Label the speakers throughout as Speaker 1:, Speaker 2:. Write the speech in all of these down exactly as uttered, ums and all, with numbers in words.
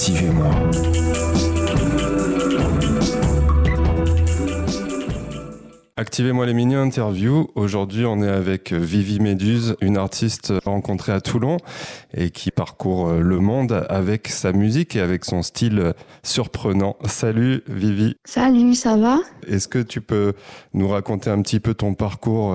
Speaker 1: Activez-moi. Activez-moi les mini-interviews. Aujourd'hui, on est avec Vivi Méduse, une artiste rencontrée à Toulon et qui parcourt le monde avec sa musique et avec son style surprenant. Salut Vivi.
Speaker 2: Salut, ça va ?
Speaker 1: Est-ce que tu peux nous raconter un petit peu ton parcours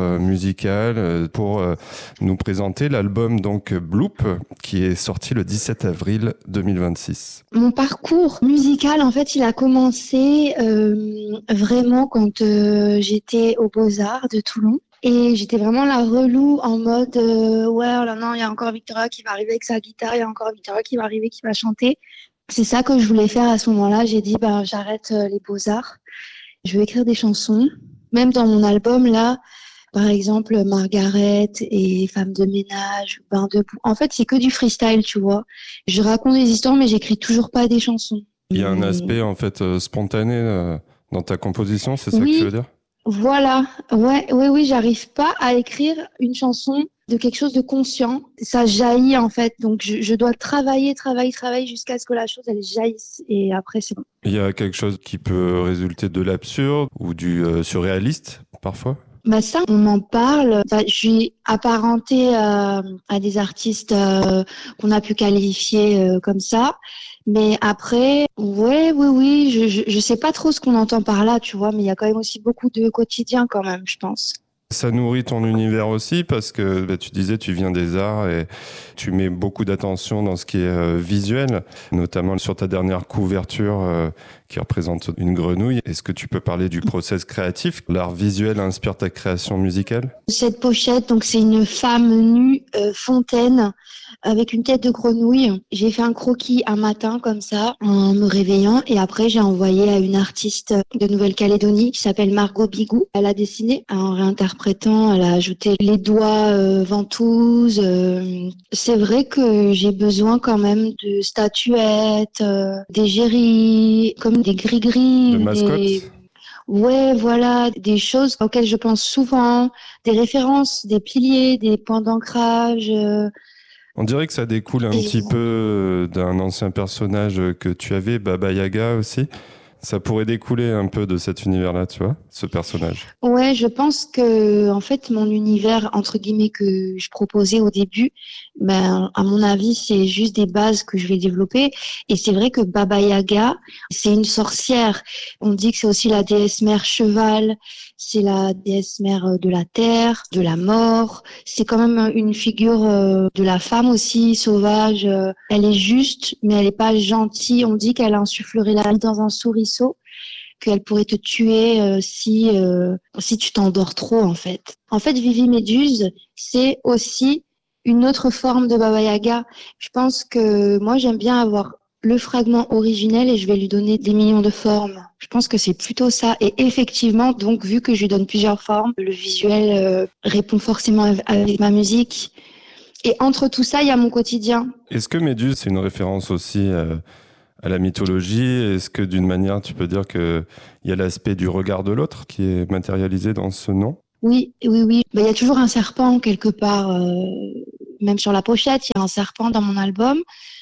Speaker 1: musical pour nous présenter l'album donc Bloop qui est sorti le dix-sept avril deux mille vingt-six ?
Speaker 2: Mon parcours musical, en fait, il a commencé euh, vraiment quand euh, j'étais aux Beaux-Arts de Toulon. Et j'étais vraiment la relou en mode euh, ouais, oh là non, il y a encore Victoria qui va arriver avec sa guitare, il y a encore Victoria qui va arriver, qui va chanter. C'est ça que je voulais faire à ce moment-là. J'ai dit, bah, j'arrête euh, les Beaux-Arts. Je vais écrire des chansons. Même dans mon album, là, par exemple, Margaret et Femme de ménage, Bain debout. En fait, c'est que du freestyle, tu vois. Je raconte des histoires, mais j'écris toujours pas des chansons.
Speaker 1: Il y a un aspect, en fait, euh, spontané euh, dans ta composition, c'est ça
Speaker 2: oui,
Speaker 1: que tu veux dire ?
Speaker 2: Voilà. Ouais, oui, oui, j'arrive pas à écrire une chanson de quelque chose de conscient. Ça jaillit, en fait. Donc, je, je dois travailler, travailler, travailler jusqu'à ce que la chose, elle jaillisse. Et après, c'est bon.
Speaker 1: Il y a quelque chose qui peut résulter de l'absurde ou du euh, surréaliste, parfois ?
Speaker 2: Bah ça, on en parle. Bah, je suis apparentée euh, à des artistes euh, qu'on a pu qualifier euh, comme ça. Mais après, ouais, oui, oui, je, je, je sais pas trop ce qu'on entend par là, tu vois, mais il y a quand même aussi beaucoup de quotidien quand même, je pense.
Speaker 1: Ça nourrit ton univers aussi parce que bah, tu disais tu viens des arts et tu mets beaucoup d'attention dans ce qui est euh, visuel, notamment sur ta dernière couverture euh, qui représente une grenouille. Est-ce que tu peux parler du process créatif ? L'art visuel inspire ta création musicale ?
Speaker 2: Cette pochette, donc c'est une femme nue, euh, fontaine, avec une tête de grenouille. J'ai fait un croquis un matin comme ça, en me réveillant, et après j'ai envoyé à une artiste de Nouvelle-Calédonie qui s'appelle Margot Bigou. Elle a dessiné en réinterprétant, elle a ajouté les doigts euh, ventouses. Euh, c'est vrai que j'ai besoin quand même de statuettes, euh, d'égéries, comme des gris-gris.
Speaker 1: De mascotte ?
Speaker 2: Des... Ouais, voilà, des choses auxquelles je pense souvent, des références, des piliers, des points d'ancrage. Euh...
Speaker 1: On dirait que ça découle un petit peu d'un ancien personnage que tu avais, Baba Yaga aussi. Ça pourrait découler un peu de cet univers-là, tu vois, ce personnage.
Speaker 2: Ouais, je pense que en fait mon univers entre guillemets que je proposais au début, ben à mon avis c'est juste des bases que je vais développer. Et c'est vrai que Baba Yaga, c'est une sorcière. On dit que c'est aussi la déesse mère cheval, c'est la déesse mère de la terre, de la mort. C'est quand même une figure de la femme aussi sauvage. Elle est juste, mais elle est pas gentille. On dit qu'elle insufflerait la vie dans un souriceau, qu'elle pourrait te tuer euh, si euh, si tu t'endors trop, en fait. En fait, Vivi Méduse, c'est aussi une autre forme de Baba Yaga. Je pense que moi, j'aime bien avoir le fragment originel et je vais lui donner des millions de formes. Je pense que c'est plutôt ça. Et effectivement, donc, vu que je lui donne plusieurs formes, le visuel euh, répond forcément avec ma musique. Et entre tout ça, il y a mon quotidien.
Speaker 1: Est-ce que Méduse, c'est une référence aussi euh, à la mythologie ? Est-ce que d'une manière, tu peux dire qu'il y a l'aspect du regard de l'autre qui est matérialisé dans ce nom ?
Speaker 2: Oui, oui, oui. Ben, il y a toujours un serpent quelque part. Euh, même sur la pochette, il y a un serpent dans mon album.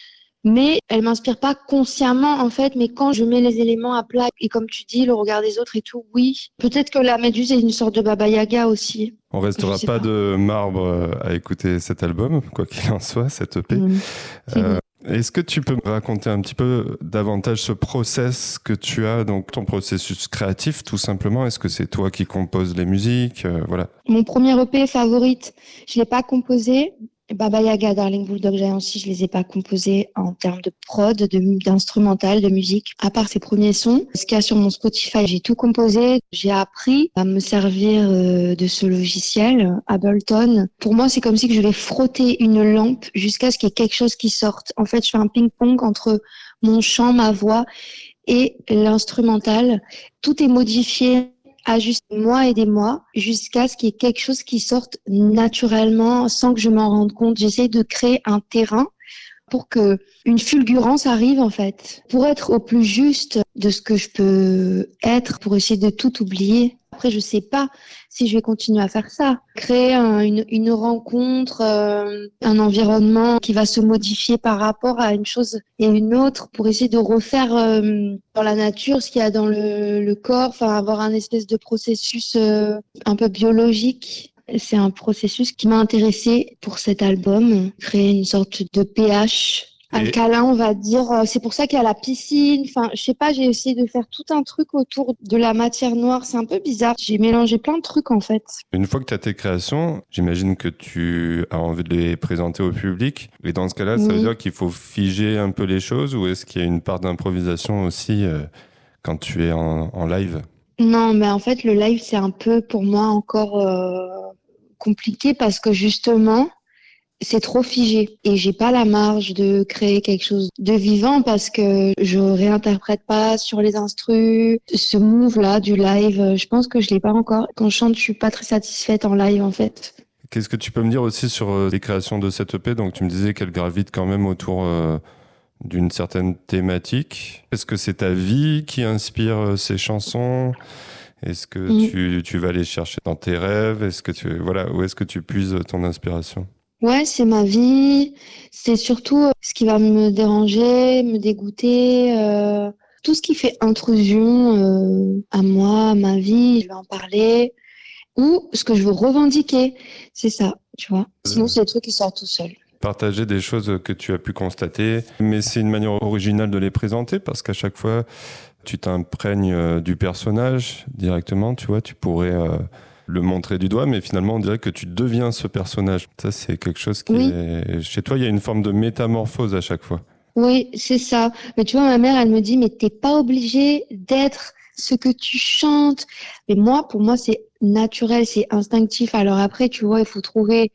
Speaker 2: Mais elle m'inspire pas consciemment, en fait. Mais quand je mets les éléments à plat, et comme tu dis, le regard des autres et tout, oui. Peut-être que la méduse est une sorte de Baba Yaga aussi.
Speaker 1: On restera pas, pas de marbre à écouter cet album, quoi qu'il en soit, cette E P. Mmh. Euh, Est-ce que tu peux me raconter un petit peu davantage ce process que tu as, donc ton processus créatif, tout simplement ? Est-ce que c'est toi qui composes les musiques ? euh, voilà.
Speaker 2: Mon premier E P favorite, je l'ai pas composé. Baba Yaga, Darling Bulldog Giant aussi, je les ai pas composés en termes de prod, de, d'instrumental, de musique. À part ces premiers sons, ce qu'il y a sur mon Spotify, j'ai tout composé. J'ai appris à me servir de ce logiciel, Ableton. Pour moi, c'est comme si je vais frotter une lampe jusqu'à ce qu'il y ait quelque chose qui sorte. En fait, je fais un ping-pong entre mon chant, ma voix et l'instrumental. Tout est modifié à juste moi et des moi, jusqu'à ce qu'il y ait quelque chose qui sorte naturellement, sans que je m'en rende compte. J'essaie de créer un terrain pour que une fulgurance arrive, en fait, pour être au plus juste de ce que je peux être, pour essayer de tout oublier. Après, je sais pas si je vais continuer à faire ça. Créer un- une, une rencontre, euh, un environnement qui va se modifier par rapport à une chose et une autre pour essayer de refaire euh, dans la nature ce qu'il y a dans le, le corps, enfin avoir un espèce de processus euh, un peu biologique. C'est un processus qui m'a intéressée pour cet album, créer une sorte de pH
Speaker 1: Et
Speaker 2: alcalin, on va dire. Euh, C'est pour ça qu'il y a la piscine. Enfin, je sais pas, j'ai essayé de faire tout un truc autour de la matière noire. C'est un peu bizarre. J'ai mélangé plein de trucs, en fait.
Speaker 1: une fois que tu as tes créations, j'imagine que tu as envie de les présenter au public. Et dans ce cas-là, ça veut
Speaker 2: Oui.
Speaker 1: dire qu'il faut figer un peu les choses ou est-ce qu'il y a une part d'improvisation aussi euh, quand tu es en, en live?
Speaker 2: Non, mais en fait, le live, c'est un peu pour moi encore euh, compliqué parce que justement, c'est trop figé et j'ai pas la marge de créer quelque chose de vivant parce que je réinterprète pas sur les instrus. Ce move-là du live, euh, je pense que je l'ai pas encore. Quand je chante, je suis pas très satisfaite en live, en fait.
Speaker 1: Qu'est-ce que tu peux me dire aussi sur euh, les créations de cette E P? Donc tu me disais qu'elle gravite quand même autour euh, d'une certaine thématique. Est-ce que c'est ta vie qui inspire euh, ces chansons? Est-ce que
Speaker 2: Mm.
Speaker 1: tu, tu vas les chercher dans tes rêves? Est-ce que tu, voilà, où est-ce que tu puises ton inspiration?
Speaker 2: Ouais, c'est ma vie. C'est surtout euh, ce qui va me déranger, me dégoûter, euh, tout ce qui fait intrusion euh, à moi, à ma vie, je vais en parler. Ou ce que je veux revendiquer, c'est ça, tu vois. Sinon, c'est des trucs qui sortent tout seuls.
Speaker 1: Partager des choses que tu as pu constater, mais c'est une manière originale de les présenter parce qu'à chaque fois, tu t'imprègnes euh, du personnage directement, tu vois, tu pourrais euh, le montrer du doigt, mais finalement, on dirait que tu deviens ce personnage. Ça, c'est quelque chose qui
Speaker 2: Oui.
Speaker 1: est... Chez toi, il y a une forme de métamorphose à chaque fois.
Speaker 2: Oui, c'est ça. Mais tu vois, ma mère, elle me dit, mais t'es pas obligé d'être ce que tu chantes. Mais moi, pour moi, c'est naturel, c'est instinctif. Alors après, tu vois, il faut trouver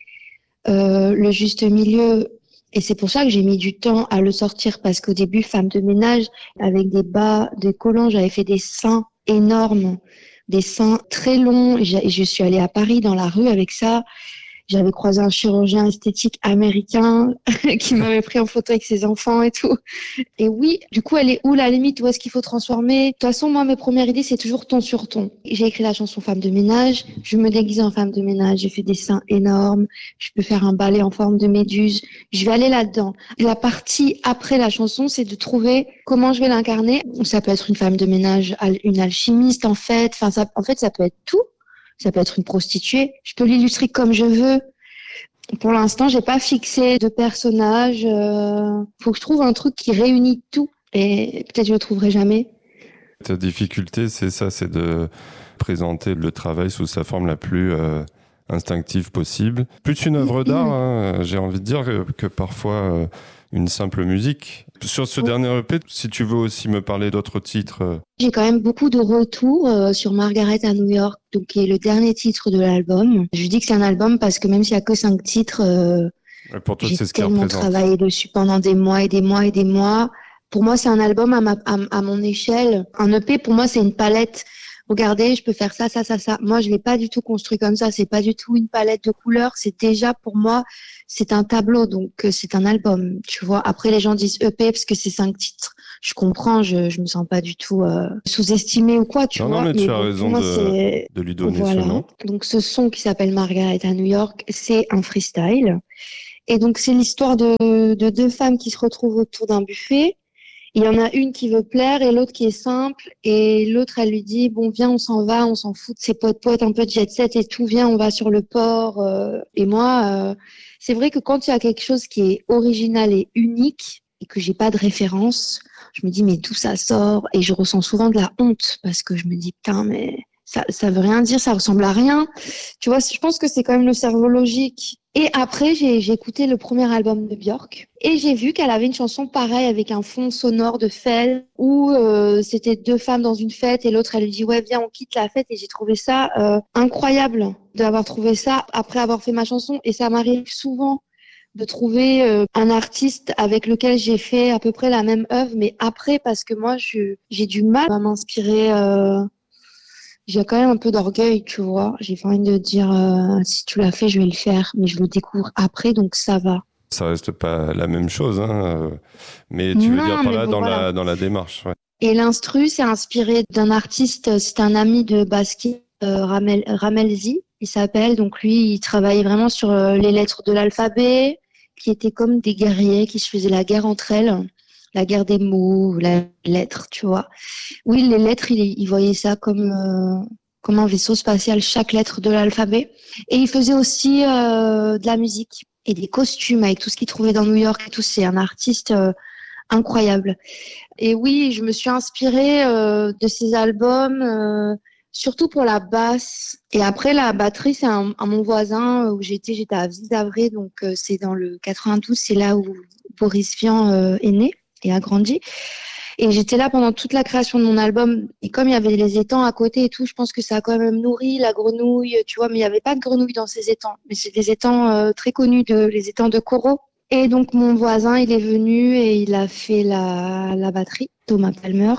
Speaker 2: euh, le juste milieu. Et c'est pour ça que j'ai mis du temps à le sortir, parce qu'au début, femme de ménage, avec des bas, des collants, j'avais fait des seins énormes, des seins très longs. Et j'ai- et je suis allée à Paris dans la rue avec ça. J'avais croisé un chirurgien esthétique américain qui m'avait pris en photo avec ses enfants et tout. Et oui, du coup, elle est où la limite? Où est-ce qu'il faut transformer? De toute façon, moi, mes premières idées, c'est toujours ton sur ton. J'ai écrit la chanson Femme de ménage. Je me déguise en femme de ménage. J'ai fait des seins énormes. Je peux faire un balai en forme de méduse. Je vais aller là-dedans. La partie après la chanson, c'est de trouver comment je vais l'incarner. Ça peut être une femme de ménage, al- une alchimiste, en fait. Enfin, ça, en fait, ça peut être tout. Ça peut être une prostituée. Je peux l'illustrer comme je veux. Pour l'instant, j'ai pas fixé de personnage. Euh... Faut que je trouve un truc qui réunit tout. Et peut-être je le trouverai jamais.
Speaker 1: Ta difficulté, c'est ça, c'est de présenter le travail sous sa forme la plus euh, instinctive possible. Plus une œuvre d'art, hein, j'ai envie de dire que, que parfois euh, une simple musique. Sur ce dernier E P, si tu veux aussi me parler d'autres titres. euh,
Speaker 2: J'ai quand même beaucoup de retours euh, sur Margaret à New York, donc qui est le dernier titre de l'album. Je dis que c'est un album parce que même s'il y a que cinq titres, euh,
Speaker 1: Pour toi,
Speaker 2: j'ai
Speaker 1: c'est ce qui
Speaker 2: tellement
Speaker 1: représente.
Speaker 2: travaillé dessus pendant des mois et des mois et des mois. Pour moi, c'est un album à, ma, à, à mon échelle. Un E P, pour moi, c'est une palette. Regardez, je peux faire ça, ça, ça, ça. Moi, je l'ai pas du tout construit comme ça. C'est pas du tout une palette de couleurs. C'est déjà, pour moi, c'est un tableau. Donc, euh, c'est un album. Tu vois. Après, les gens disent E P parce que c'est cinq titres. Je comprends. Je, je me sens pas du tout euh, sous-estimée ou quoi, tu
Speaker 1: Non, non,
Speaker 2: vois.
Speaker 1: mais tu as
Speaker 2: bon,
Speaker 1: raison
Speaker 2: pour moi,
Speaker 1: de,
Speaker 2: c'est
Speaker 1: de lui donner ce
Speaker 2: voilà.
Speaker 1: nom.
Speaker 2: Donc, ce son qui s'appelle Margaret à New York, c'est un freestyle. Et donc, c'est l'histoire de, de deux femmes qui se retrouvent autour d'un buffet. Il y en a une qui veut plaire et l'autre qui est simple. Et l'autre, elle lui dit, bon, viens, on s'en va, on s'en fout de ces potes-potes un peu de jet set et tout, viens, on va sur le port. euh. Et moi, euh, c'est vrai que quand il y a quelque chose qui est original et unique et que j'ai pas de référence, je me dis, mais d'où ça sort? Et je ressens souvent de la honte parce que je me dis, putain, mais ça, ça veut rien dire, ça ressemble à rien. Tu vois, je pense que c'est quand même le cerveau logique. Et après, j'ai, j'ai écouté le premier album de Björk et j'ai vu qu'elle avait une chanson pareille avec un fond sonore de fête où euh, c'était deux femmes dans une fête et l'autre elle lui dit ouais viens on quitte la fête et j'ai trouvé ça euh, incroyable d'avoir trouvé ça après avoir fait ma chanson et ça m'arrive souvent de trouver euh, un artiste avec lequel j'ai fait à peu près la même œuvre mais après parce que moi je, j'ai du mal à m'inspirer euh, j'ai quand même un peu d'orgueil, tu vois. J'ai pas envie de dire euh, si tu l'as fait, je vais le faire, mais je le découvre après, donc ça va.
Speaker 1: Ça reste pas la même chose, hein, euh, mais tu veux dire
Speaker 2: Non,
Speaker 1: par
Speaker 2: mais
Speaker 1: là
Speaker 2: bon,
Speaker 1: dans
Speaker 2: voilà.
Speaker 1: la, dans la démarche. Ouais.
Speaker 2: Et l'instru, c'est inspiré d'un artiste, c'est un ami de basket euh, Ramel, Ramelzi, il s'appelle. Donc lui, il travaillait vraiment sur euh, les lettres de l'alphabet, qui étaient comme des guerriers qui se faisaient la guerre entre elles, la guerre des mots, la lettre, tu vois. Oui, les lettres, il, il voyait ça comme, euh, comme un vaisseau spatial, chaque lettre de l'alphabet. Et il faisait aussi euh, de la musique et des costumes avec tout ce qu'il trouvait dans New York et tout. C'est un artiste euh, incroyable. Et oui, je me suis inspirée euh, de ses albums, euh, surtout pour la basse. Et après, la batterie, c'est un, un mon voisin où j'étais, j'étais à Ville d'Avray, donc euh, c'est dans le quatre-vingt-douze, c'est là où Boris Vian euh, est né et a grandi. Et j'étais là pendant toute la création de mon album. Et comme il y avait les étangs à côté et tout, je pense que ça a quand même nourri la grenouille, tu vois. Mais il n'y avait pas de grenouille dans ces étangs. Mais c'est des étangs euh, très connus, de, les étangs de coraux. Et donc, mon voisin, il est venu et il a fait la, la batterie, Thomas Palmer.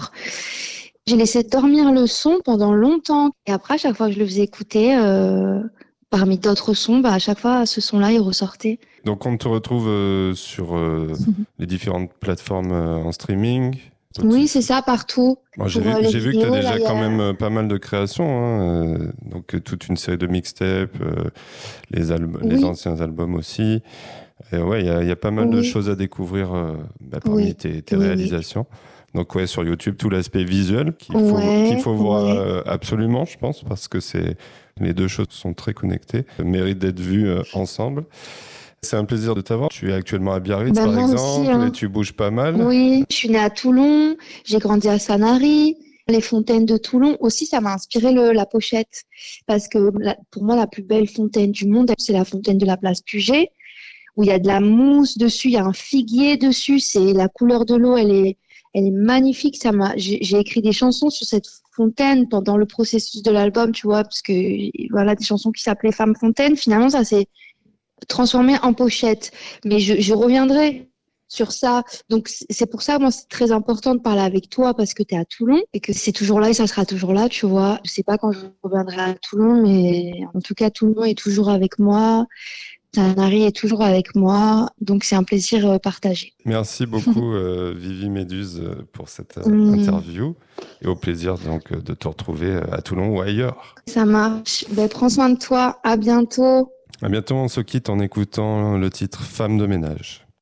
Speaker 2: J'ai laissé dormir le son pendant longtemps. Et après, à chaque fois que je le faisais écouter, euh, parmi d'autres sons, bah, à chaque fois, ce son-là, il ressortait.
Speaker 1: Donc, on te retrouve euh, sur euh, les différentes plateformes euh, en streaming.
Speaker 2: Oui, c'est ça, partout.
Speaker 1: Bon, j'ai vu,
Speaker 2: euh,
Speaker 1: j'ai vu que tu as déjà
Speaker 2: là,
Speaker 1: quand
Speaker 2: a...
Speaker 1: même euh, pas mal de créations. Hein, euh, donc, euh, toute une série de mixtapes, euh, les, alb-
Speaker 2: oui.
Speaker 1: les anciens albums aussi. Et ouais, il y a, y a pas mal
Speaker 2: oui.
Speaker 1: de choses à découvrir euh, bah, parmi
Speaker 2: oui.
Speaker 1: tes, tes
Speaker 2: oui,
Speaker 1: réalisations. Oui. Donc, ouais, sur YouTube, tout l'aspect visuel qu'il faut,
Speaker 2: ouais,
Speaker 1: qu'il faut voir
Speaker 2: ouais.
Speaker 1: euh, absolument, je pense, parce que c'est, les deux choses sont très connectées, méritent d'être vues euh, ensemble. C'est un plaisir de t'avoir. Tu es actuellement à Biarritz, bah, par exemple, aussi, hein. Et tu bouges pas mal.
Speaker 2: Oui, je suis née à Toulon, j'ai grandi à Sanary. Les fontaines de Toulon aussi, ça m'a inspiré le, la pochette. Parce que la, pour moi, la plus belle fontaine du monde, c'est la fontaine de la place Puget, où il y a de la mousse dessus, il y a un figuier dessus. C'est la couleur de l'eau, elle est, elle est magnifique. Ça m'a, j'ai, j'ai écrit des chansons sur cette fontaine pendant le processus de l'album, tu vois, parce que voilà, des chansons qui s'appelaient Femme Fontaine. Finalement, ça s'est transformé en pochette. Mais je, je reviendrai sur ça. Donc, c'est pour ça, moi, c'est très important de parler avec toi parce que tu es à Toulon et que c'est toujours là et ça sera toujours là, tu vois. Je sais pas quand je reviendrai à Toulon, mais en tout cas, Toulon est toujours avec moi. Sanary est toujours avec moi. Donc, c'est un plaisir partagé.
Speaker 1: Merci beaucoup, euh, Vivi Méduse, pour cette euh, mmh. interview et au plaisir donc de te retrouver à Toulon ou ailleurs.
Speaker 2: Ça marche. Ben, prends soin de toi. À bientôt.
Speaker 1: À bientôt. On se quitte en écoutant le titre Femme de ménage.